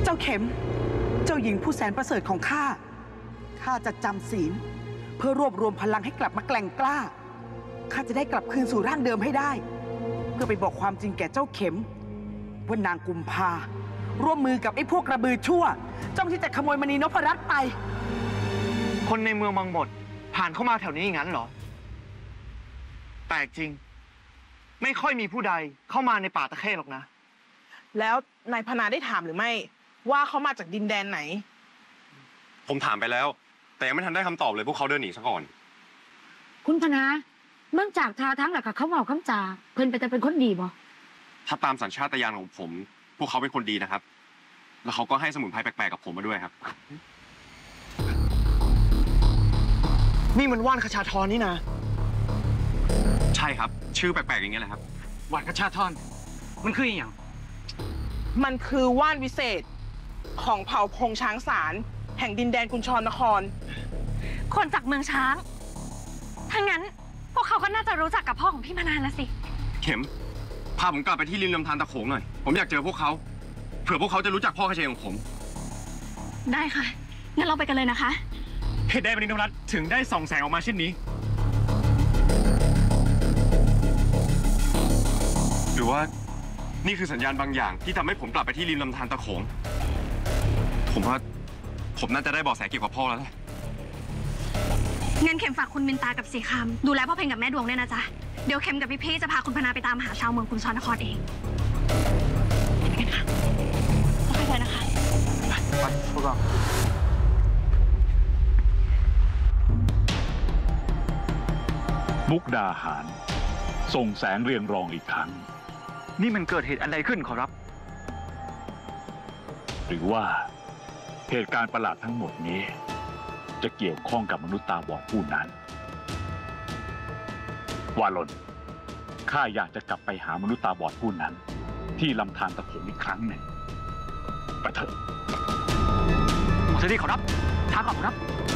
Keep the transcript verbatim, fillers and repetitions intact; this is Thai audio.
เจ้าเข็มเจ้าหญิงผู้แสนประเสริฐของข้าข้าจะจำศีลเพื่อรวบรวมพลังให้กลับมาแกร่งกล้าข้าจะได้กลับคืนสู่ร่างเดิมให้ได้เพื่อไปบอกความจริงแก่เจ้าเข็มว่านางกุมภาร่วมมือกับไอ้พวกกระบือชั่วจ้องที่จะขโมยมณีนพรัตน์ไปคนในเมืองบางบทผ่านเข้ามาแถวนี้อย่างนั้นเหรอแปลกจริงไม่ค่อยมีผู้ใดเข้ามาในป่าตะเข้หรอกนะแล้วนายพนาได้ถามหรือไม่ว่าเขามาจากดินแดนไหนผมถามไปแล้วแต่ยังไม่ทันได้คำตอบเลยพวกเขาเดินหนีซะก่อนคุณพนาเมื่อจากทาทั้งหลักกับเขาเมาคำจาเพิ่นไปแต่เป็นคนดีบ่ถ้าตามสัญชาตญาณของผมพวกเขาเป็นคนดีนะครับแล้วเขาก็ให้สมุนไพรแปลกๆกับผมมาด้วยครับนี่มันว่านขชาธรนี่นะใช่ครับชื่อแปลกๆอย่างเงี้ยแหละครับว่านขชาธรมันคืออย่างมันคือว่านวิเศษของเผ่าพงช้างสารแห่งดินแดนกุญชรนครคนจากเมืองช้างถ้างั้นพวกเขาก็น่าจะรู้จักกับพ่อของพี่พนาแล้วสิเข็มพาผมกลับไปที่ริมลำธารตะโขงหน่อยผมอยากเจอพวกเขาเผื่อพวกเขาจะรู้จักพ่อขเชงของผมได้ค่ะงั้นเราไปกันเลยนะคะเหตุใดมณีนพรัตน์ถึงได้ส่องแสงออกมาเช่นนี้หรือว่านี่คือสัญญาณบางอย่างที่ทำให้ผมกลับไปที่ริมลำธารตะโขงผมว่าผมน่าจะได้เบาะแสเกี่ยวกับพ่อแล้วแหละงั้นเข็มฝากคุณมินตากับสีคำดูแลพ่อเพลงกับแม่ดวงด้วยนะจ๊ะเดี๋ยวเข็มกับพี่ๆจะพาคุณพนาไปตามหาชาวเมืองกุญชรนครเองไปกันค่ะไปเลยนะคะไปพวกเรามุกดาหารส่งแสงเรียงรองอีกครั้งนี่มันเกิดเหตุอันใดขึ้นขอรับหรือว่าเหตุการณ์ประหลาดทั้งหมดนี้จะเกี่ยวข้องกับมนุษย์ตาบอดผู้นั้นวาลนข้าอยากจะกลับไปหามนุษย์ตาบอดผู้นั้นที่ลำธารตะโขงอีกครั้งหนึ่งไปเถอะจะดีขอรับช้าก่อนขอรับ